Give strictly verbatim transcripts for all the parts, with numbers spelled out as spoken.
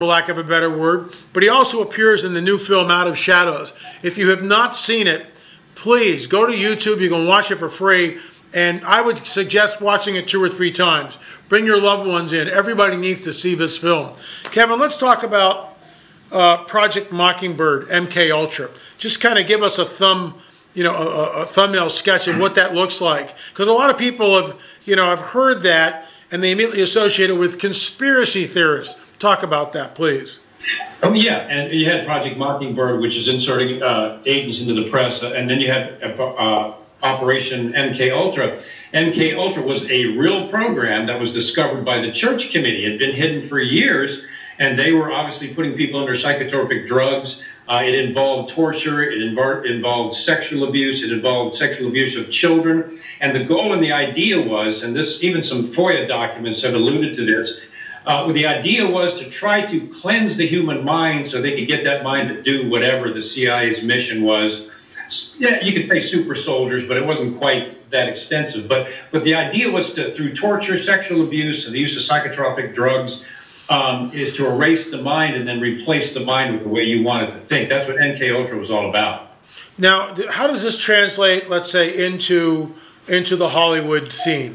for lack of a better word, but he also appears in the new film Out of Shadows. If you have not seen it, please go to YouTube. You can watch it for free, and I would suggest watching it two or three times. Bring your loved ones in. Everybody needs to see this film. Kevin, let's talk about uh, Project Mockingbird, M K Ultra. Just kind of give us a thumb, you know, a, a thumbnail sketch of what that looks like, because a lot of people have, you know, have heard that and they immediately associate it with conspiracy theorists. Talk about that, please. Oh, yeah, and you had Project Mockingbird, which is inserting uh, agents into the press, and then you had uh, Operation M K Ultra. M K Ultra was a real program that was discovered by the Church Committee. It had been hidden for years, and they were obviously putting people under psychotropic drugs. Uh, it involved torture, it involved, involved sexual abuse, it involved sexual abuse of children. And the goal and the idea was, and this even some FOIA documents have alluded to this, Uh, the idea was to try to cleanse the human mind so they could get that mind to do whatever the C I A's mission was. Yeah, you could say super soldiers, but it wasn't quite that extensive. But, but the idea was to, through torture, sexual abuse, and the use of psychotropic drugs, um, is to erase the mind and then replace the mind with the way you wanted to think. That's what M K Ultra was all about. Now, how does this translate, let's say, into into the Hollywood scene?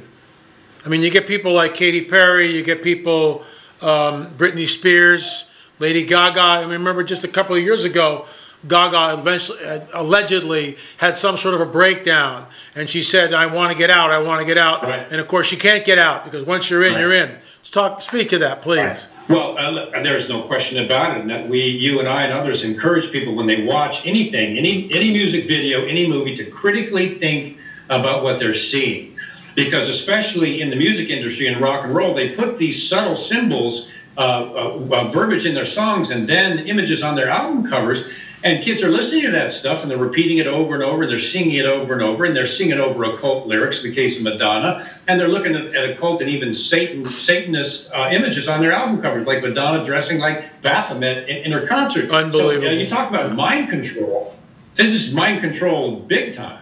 I mean, you get people like Katy Perry, you get people, um, Britney Spears, Lady Gaga. I mean, remember just a couple of years ago, Gaga eventually, uh, allegedly had some sort of a breakdown, and she said, "I want to get out, I want to get out." Right. And of course, she can't get out because once you're in, right. you're in. Let's talk, speak to that, please. Right. Well, uh, there's no question about it. And that we, you and I and others encourage people when they watch anything, any any music video, any movie, to critically think about what they're seeing. Because especially in the music industry and rock and roll, they put these subtle symbols, uh, uh, uh, verbiage in their songs, and then images on their album covers. And kids are listening to that stuff, and they're repeating it over and over. They're singing it over and over, and they're singing over occult lyrics, in the case of Madonna. And they're looking at, at occult and even Satan, Satanist uh, images on their album covers, like Madonna dressing like Baphomet in, in her concert. Unbelievable. So uh, you talk about mind control. This is mind control big time.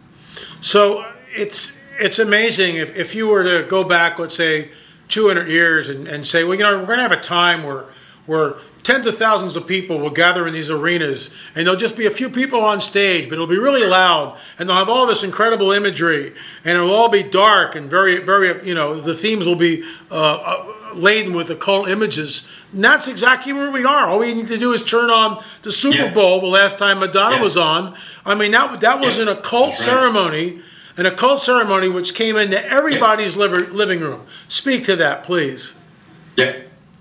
So it's... It's amazing if, if you were to go back, let's say, two hundred years and, and say, well, you know, we're going to have a time where where tens of thousands of people will gather in these arenas, and there'll just be a few people on stage, but it'll be really loud, and they'll have all this incredible imagery, and it'll all be dark and very, very, you know, the themes will be uh, laden with occult images. And that's exactly where we are. All we need to do is turn on the Super yeah. Bowl the last time Madonna yeah. was on. I mean, that, that was yeah. an occult That's ceremony. Right. An occult ceremony which came into everybody's yeah. living room. Speak to that, please. Yeah.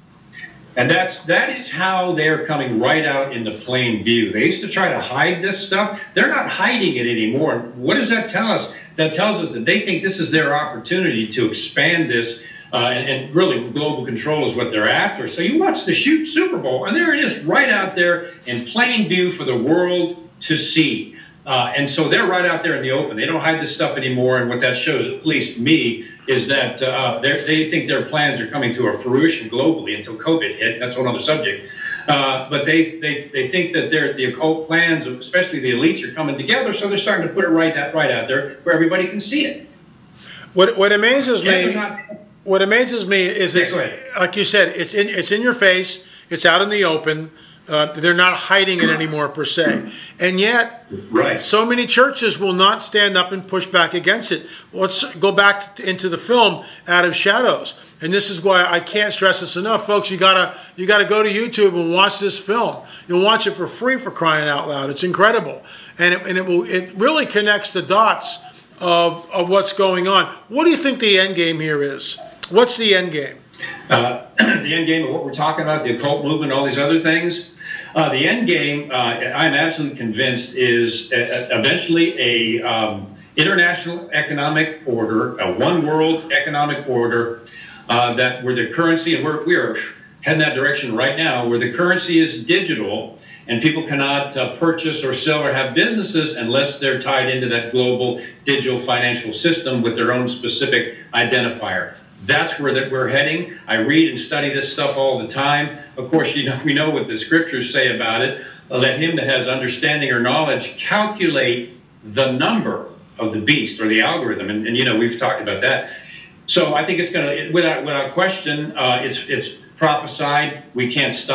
And that's that is how they're coming right out into plain view. They used to try to hide this stuff. They're not hiding it anymore. What does that tell us? That tells us that they think this is their opportunity to expand this, uh, and, and really global control is what they're after. So you watch the shoot Super Bowl, and there it is right out there in plain view for the world to see. Uh, and so they're right out there in the open. They don't hide this stuff anymore. And what that shows, at least me, is that uh, they think their plans are coming to a fruition globally until COVID hit. That's one other subject. Uh, but they, they they think that they're, the occult plans, especially the elites, are coming together. So they're starting to put it right out, right out there where everybody can see it. What what amazes Yeah, me, not, what amazes me is Yeah, it's, go ahead. like you said, it's in it's in your face. It's out in the open. Uh, they're not hiding it anymore per se, and yet right. so many churches will not stand up and push back against it. Let's go back to, into the film Out of Shadows, and this is why I can't stress this enough, folks. You gotta you gotta go to YouTube and watch this film. You'll watch it for free, for crying out loud. It's incredible, and it, and it will it really connects the dots of of what's going on. What do you think the end game here is? What's the end game? Uh, the end game of what we're talking about, the occult movement, all these other things. Uh, the end game, uh, I'm absolutely convinced, is uh, eventually a um, international economic order, a one world economic order, uh, that where the currency, and we're, we are heading that direction right now, where the currency is digital and people cannot uh, purchase or sell or have businesses unless they're tied into that global digital financial system with their own specific identifier. That's where that we're heading. I read and study this stuff all the time. Of course, you know, we know what the scriptures say about it. Let him that has understanding or knowledge calculate the number of the beast or the algorithm. And, and you know, we've talked about that. So I think it's going to, without without question, uh, it's it's prophesied, we can't stop.